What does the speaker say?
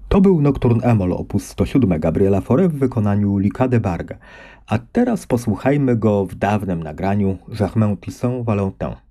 To był Nocturne Emol op. 107 Gabriela Fauré w wykonaniu Luca de Barga. A teraz posłuchajmy go w dawnym nagraniu Germain Toussaint Valentin.